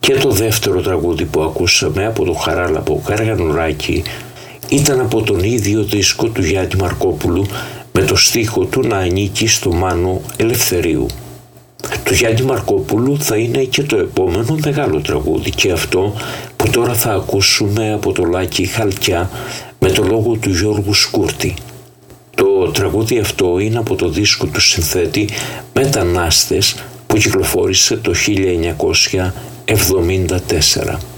Και το δεύτερο τραγούδι που ακούσαμε από το Χαράλαμπο Καργανουράκη ήταν από τον ίδιο δίσκο του Γιάννη Μαρκόπουλου, με το στίχο του να ανήκει στο Μάνο Ελευθερίου. Του Γιάννη Μαρκόπουλου θα είναι και το επόμενο μεγάλο τραγούδι, και αυτό που τώρα θα ακούσουμε από το Λάκη Χαλκιά με το λόγο του Γιώργου Σκούρτη. Το τραγούδι αυτό είναι από το δίσκο του συνθέτη Μετανάστες, που κυκλοφόρησε το 1974.